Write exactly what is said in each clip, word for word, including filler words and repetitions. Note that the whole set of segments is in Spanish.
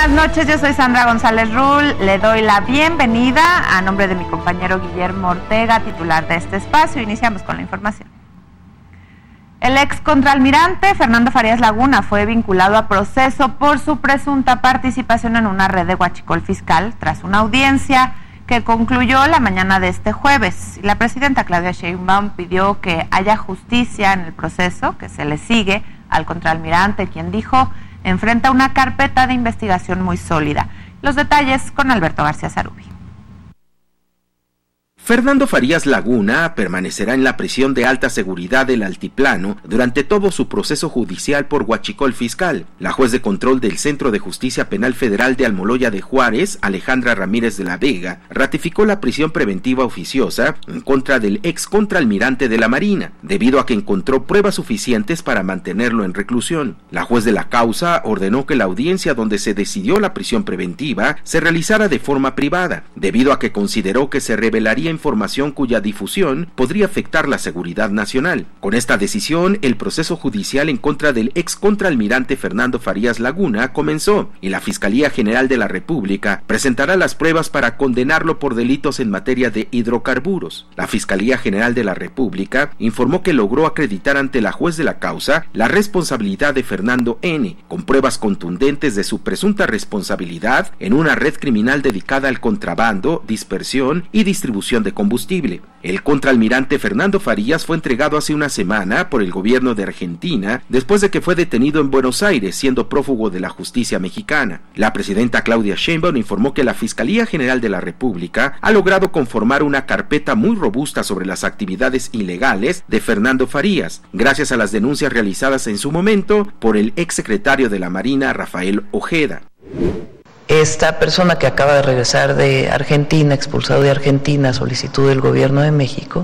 buenas noches, yo soy Sandra González Rull, le doy la bienvenida a nombre de mi compañero Guillermo Ortega, titular de este espacio. Iniciamos con la información. El ex contraalmirante Fernando Farías Laguna fue vinculado a proceso por su presunta participación en una red de huachicol fiscal tras una audiencia que concluyó la mañana de este jueves. La presidenta Claudia Sheinbaum pidió que haya justicia en el proceso que se le sigue al contraalmirante, quien dijo enfrenta una carpeta de investigación muy sólida. Los detalles con Alberto García Zarubi. Fernando Farías Laguna permanecerá en la prisión de alta seguridad del Altiplano durante todo su proceso judicial por huachicol fiscal. La juez de control del Centro de Justicia Penal Federal de Almoloya de Juárez, Alejandra Ramírez de la Vega, ratificó la prisión preventiva oficiosa en contra del ex contraalmirante de la Marina, debido a que encontró pruebas suficientes para mantenerlo en reclusión. La juez de la causa ordenó que la audiencia donde se decidió la prisión preventiva se realizara de forma privada, debido a que consideró que se revelaría información cuya difusión podría afectar la seguridad nacional. Con esta decisión, el proceso judicial en contra del ex contraalmirante Fernando Farías Laguna comenzó y la Fiscalía General de la República presentará las pruebas para condenarlo por delitos en materia de hidrocarburos. La Fiscalía General de la República informó que logró acreditar ante la juez de la causa la responsabilidad de Fernando N., con pruebas contundentes de su presunta responsabilidad en una red criminal dedicada al contrabando, dispersión y distribución de combustible. El contraalmirante Fernando Farías fue entregado hace una semana por el gobierno de Argentina después de que fue detenido en Buenos Aires siendo prófugo de la justicia mexicana. La presidenta Claudia Sheinbaum informó que la Fiscalía General de la República ha logrado conformar una carpeta muy robusta sobre las actividades ilegales de Fernando Farías, gracias a las denuncias realizadas en su momento por el exsecretario de la Marina Rafael Ojeda. Esta persona que acaba de regresar de Argentina, expulsado de Argentina a solicitud del gobierno de México,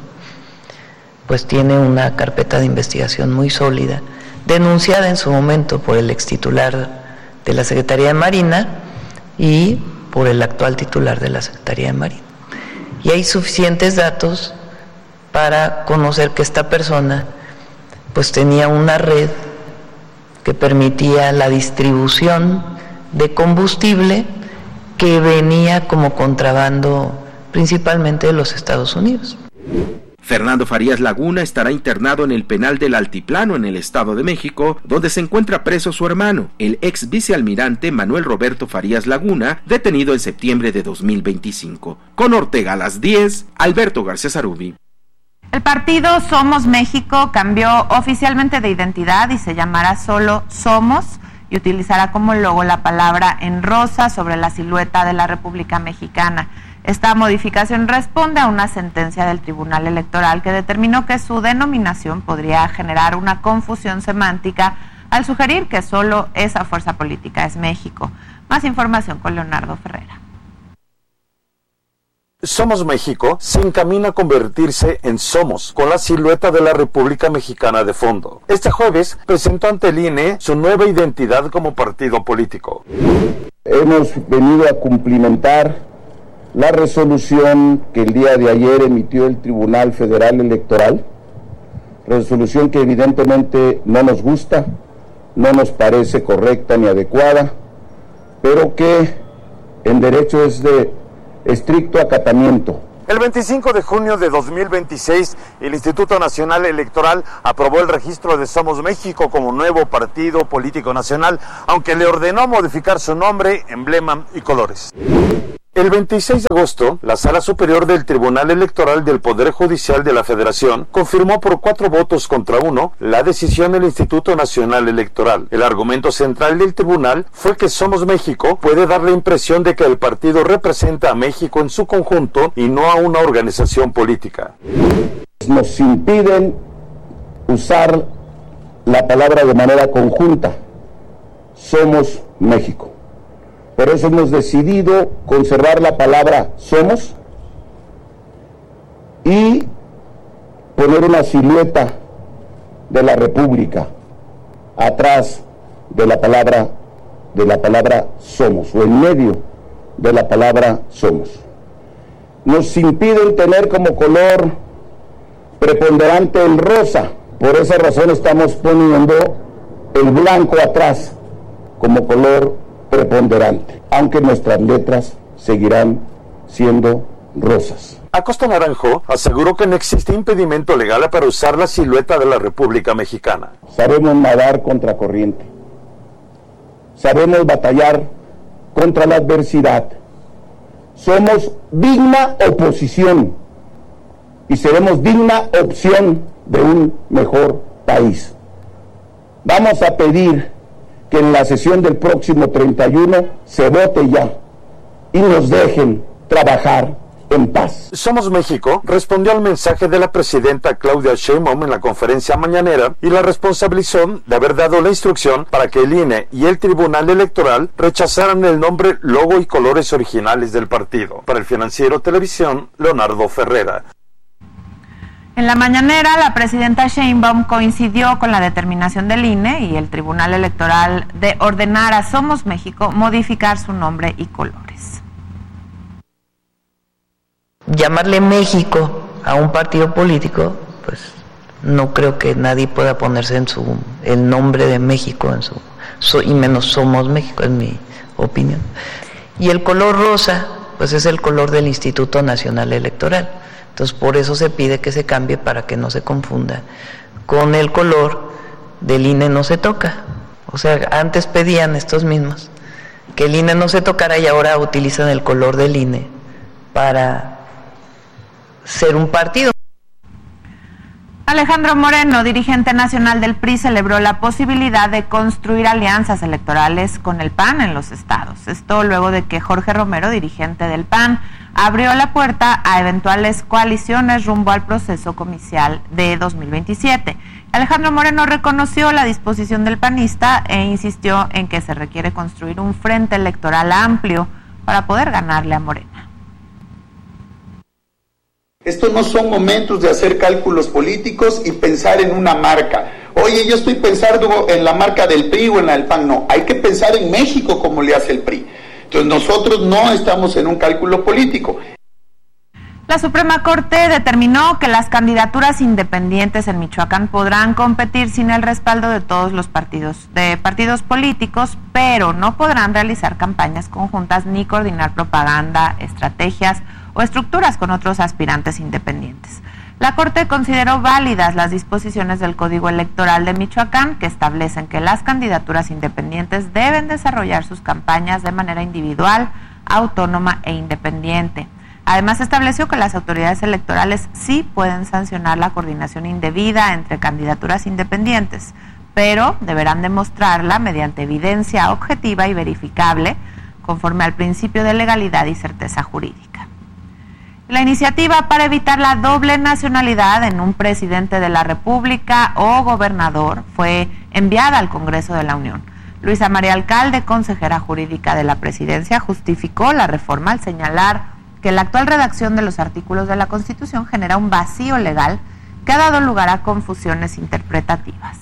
pues tiene una carpeta de investigación muy sólida, denunciada en su momento por el extitular de la Secretaría de Marina y por el actual titular de la Secretaría de Marina. Y hay suficientes datos para conocer que esta persona pues tenía una red que permitía la distribución de combustible que venía como contrabando principalmente de los Estados Unidos. Fernando Farías Laguna estará internado en el penal del Altiplano en el Estado de México, donde se encuentra preso su hermano, el ex vicealmirante Manuel Roberto Farías Laguna, detenido en septiembre de dos mil veinticinco. Con Ortega a las diez, Alberto García Zarubi. El partido Somos México cambió oficialmente de identidad y se llamará solo Somos, y utilizará como logo la palabra en rosa sobre la silueta de la República Mexicana. Esta modificación responde a una sentencia del Tribunal Electoral que determinó que su denominación podría generar una confusión semántica al sugerir que solo esa fuerza política es México. Más información con Leonardo Ferrera. Somos México se encamina a convertirse en Somos, con la silueta de la República Mexicana de fondo. Este jueves presentó ante el I N E su nueva identidad como partido político. Hemos venido a cumplimentar la resolución que el día de ayer emitió el Tribunal Federal Electoral, resolución que evidentemente no nos gusta, no nos parece correcta ni adecuada, pero que en derecho es de estricto acatamiento. El veinticinco de junio de dos mil veintiséis, el Instituto Nacional Electoral aprobó el registro de Somos México como nuevo partido político nacional, aunque le ordenó modificar su nombre, emblema y colores. El veintiséis de agosto, la Sala Superior del Tribunal Electoral del Poder Judicial de la Federación confirmó por cuatro votos contra uno la decisión del Instituto Nacional Electoral. El argumento central del tribunal fue que Somos México puede dar la impresión de que el partido representa a México en su conjunto y no a una organización política. Nos impiden usar la palabra de manera conjunta. Somos México. Por eso hemos decidido conservar la palabra Somos y poner una silueta de la República atrás de la palabra de la palabra Somos, o en medio de la palabra Somos. Nos impiden tener como color preponderante el rosa. Por esa razón estamos poniendo el blanco atrás como color preponderante, aunque nuestras letras seguirán siendo rosas. Acosta Naranjo aseguró que no existe impedimento legal para usar la silueta de la República Mexicana. Sabemos nadar contra corriente. Sabemos batallar contra la adversidad. Somos digna oposición y seremos digna opción de un mejor país. Vamos a pedir que en la sesión del próximo treinta y uno se vote ya y nos dejen trabajar en paz. Somos México respondió al mensaje de la presidenta Claudia Sheinbaum en la conferencia mañanera y la responsabilizó de haber dado la instrucción para que el I N E y el Tribunal Electoral rechazaran el nombre, logo y colores originales del partido. Para el Financiero Televisión, Leonardo Ferrera. En la mañanera, la presidenta Sheinbaum coincidió con la determinación del I N E y el Tribunal Electoral de ordenar a Somos México modificar su nombre y colores. Llamarle México a un partido político, pues no creo que nadie pueda ponerse en su el nombre de México en su, su y menos Somos México, en mi opinión. Y el color rosa, pues es el color del Instituto Nacional Electoral. Entonces por eso se pide que se cambie para que no se confunda con el color del I N E no se toca. O sea, antes pedían estos mismos que el I N E no se tocara y ahora utilizan el color del I N E para ser un partido. Alejandro Moreno, dirigente nacional del P R I, celebró la posibilidad de construir alianzas electorales con el P A N en los estados. Esto luego de que Jorge Romero, dirigente del P A N, abrió la puerta a eventuales coaliciones rumbo al proceso comicial de dos mil veintisiete. Alejandro Moreno reconoció la disposición del panista e insistió en que se requiere construir un frente electoral amplio para poder ganarle a Morena. Estos no son momentos de hacer cálculos políticos y pensar en una marca. Oye, yo estoy pensando en la marca del P R I o en la del P A N. No, hay que pensar en México como le hace el P R I. Entonces nosotros no estamos en un cálculo político. La Suprema Corte determinó que las candidaturas independientes en Michoacán podrán competir sin el respaldo de todos los partidos, de partidos políticos, pero no podrán realizar campañas conjuntas ni coordinar propaganda, estrategias o estructuras con otros aspirantes independientes. La Corte consideró válidas las disposiciones del Código Electoral de Michoacán que establecen que las candidaturas independientes deben desarrollar sus campañas de manera individual, autónoma e independiente. Además, estableció que las autoridades electorales sí pueden sancionar la coordinación indebida entre candidaturas independientes, pero deberán demostrarla mediante evidencia objetiva y verificable, conforme al principio de legalidad y certeza jurídica. La iniciativa para evitar la doble nacionalidad en un presidente de la República o gobernador fue enviada al Congreso de la Unión. Luisa María Alcalde, consejera jurídica de la Presidencia, justificó la reforma al señalar que la actual redacción de los artículos de la Constitución genera un vacío legal que ha dado lugar a confusiones interpretativas.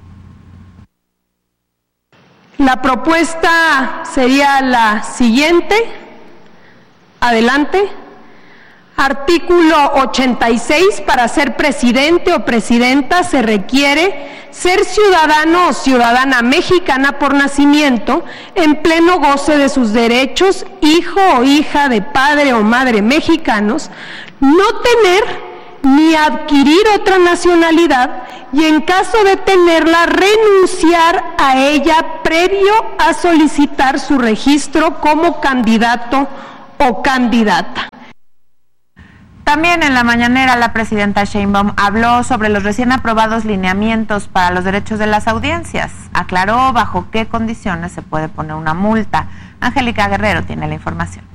La propuesta sería la siguiente. Adelante. Artículo ochenta y seis, para ser presidente o presidenta se requiere ser ciudadano o ciudadana mexicana por nacimiento, en pleno goce de sus derechos, hijo o hija de padre o madre mexicanos, no tener ni adquirir otra nacionalidad y en caso de tenerla renunciar a ella previo a solicitar su registro como candidato o candidata. También en la mañanera la presidenta Sheinbaum habló sobre los recién aprobados lineamientos para los derechos de las audiencias. Aclaró bajo qué condiciones se puede poner una multa. Angélica Guerrero tiene la información.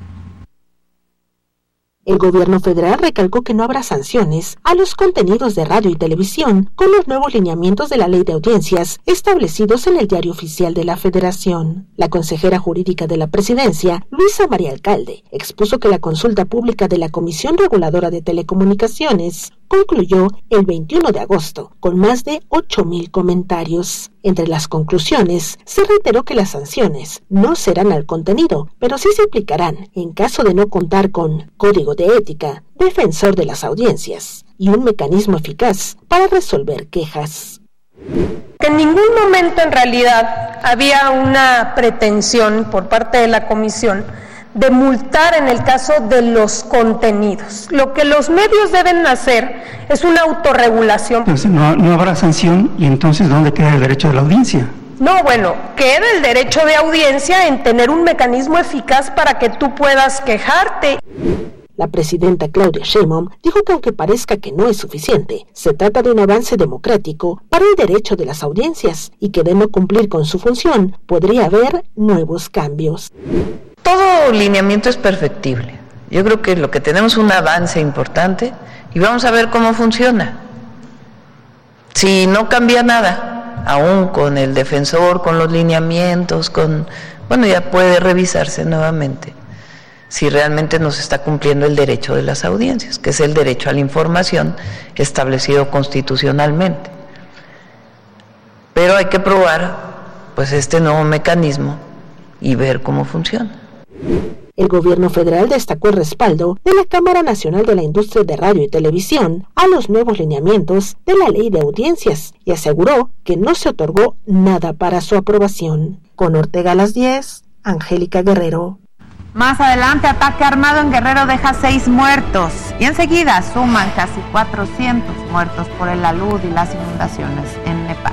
El gobierno federal recalcó que no habrá sanciones a los contenidos de radio y televisión con los nuevos lineamientos de la Ley de Audiencias establecidos en el Diario Oficial de la Federación. La consejera jurídica de la Presidencia, Luisa María Alcalde, expuso que la consulta pública de la Comisión Reguladora de Telecomunicaciones concluyó el veintiuno de agosto con más de ocho mil comentarios. Entre las conclusiones, se reiteró que las sanciones no serán al contenido, pero sí se aplicarán en caso de no contar con código de ética, defensor de las audiencias y un mecanismo eficaz para resolver quejas. En ningún momento en realidad había una pretensión por parte de la comisión de multar en el caso de los contenidos. Lo que los medios deben hacer es una autorregulación. Entonces no, no habrá sanción y entonces ¿dónde queda el derecho de la audiencia? No, bueno, queda el derecho de audiencia en tener un mecanismo eficaz para que tú puedas quejarte. La presidenta Claudia Sheinbaum dijo que aunque parezca que no es suficiente, se trata de un avance democrático para el derecho de las audiencias y que de no cumplir con su función podría haber nuevos cambios. Todo lineamiento es perfectible. Yo creo que lo que tenemos es un avance importante y vamos a ver cómo funciona. Si no cambia nada, aún con el defensor, con los lineamientos, con bueno, ya puede revisarse nuevamente si realmente no se está cumpliendo el derecho de las audiencias, que es el derecho a la información establecido constitucionalmente. Pero hay que probar pues este nuevo mecanismo y ver cómo funciona. El gobierno federal destacó el respaldo de la Cámara Nacional de la Industria de Radio y Televisión a los nuevos lineamientos de la Ley de Audiencias y aseguró que no se otorgó nada para su aprobación. Con Ortega a las diez, Angélica Guerrero. Más adelante, ataque armado en Guerrero deja seis muertos y enseguida suman casi cuatrocientos muertos por el alud y las inundaciones en